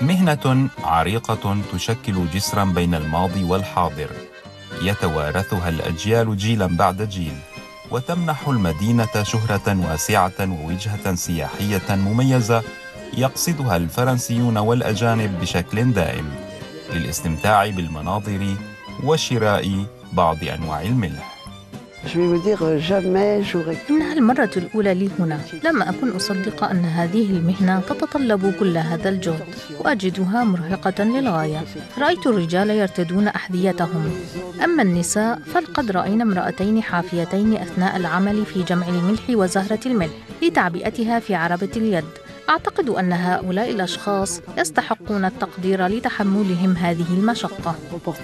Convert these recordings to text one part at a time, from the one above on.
مهنة عريقة تشكل جسرا بين الماضي والحاضر، يتوارثها الأجيال جيلا بعد جيل، وتمنح المدينة شهرة واسعة ووجهة سياحية مميزة يقصدها الفرنسيون والأجانب بشكل دائم للاستمتاع بالمناظر وشراء بعض أنواع الملح. إنها المرة الأولى لي هنا. لم أكن أصدق أن هذه المهنة تتطلب كل هذا الجهد، وأجدها مرهقة للغاية. رأيت الرجال يرتدون أحذيتهم، أما النساء فلقد رأينا امرأتين حافيتين أثناء العمل في جمع الملح وزهرة الملح لتعبئتها في عربة اليد. أعتقد أن هؤلاء الأشخاص يستحقون التقدير لتحملهم هذه المشقة.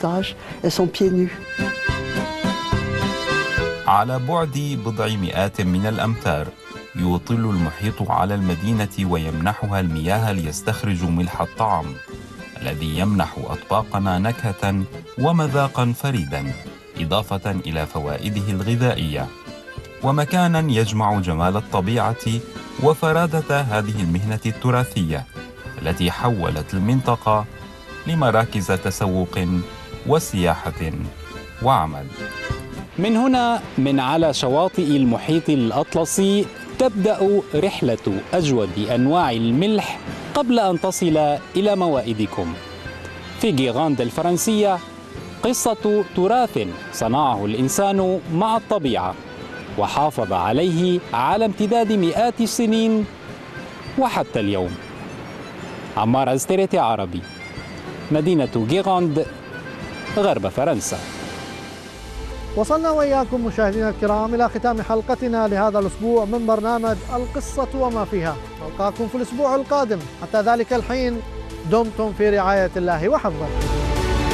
على بعد بضع مئات من الأمتار يطل المحيط على المدينة ويمنحها المياه ليستخرج ملح الطعام الذي يمنح أطباقنا نكهة ومذاقا فريدا، إضافة إلى فوائده الغذائية، ومكانا يجمع جمال الطبيعة وفرادة هذه المهنة التراثية التي حولت المنطقة لمراكز تسوق وسياحة وعمل. من هنا من على شواطئ المحيط الأطلسي تبدأ رحلة أجود أنواع الملح قبل أن تصل إلى موائدكم. في جيغاند الفرنسية قصة تراث صنعه الإنسان مع الطبيعة وحافظ عليه على امتداد مئات السنين وحتى اليوم. عمار أزتريتي، عربي، مدينة جيغاند، غرب فرنسا. وصلنا وإياكم مشاهدينا الكرام إلى ختام حلقتنا لهذا الأسبوع من برنامج القصة وما فيها. نلقاكم في الأسبوع القادم، حتى ذلك الحين دمتم في رعاية الله وحفظه.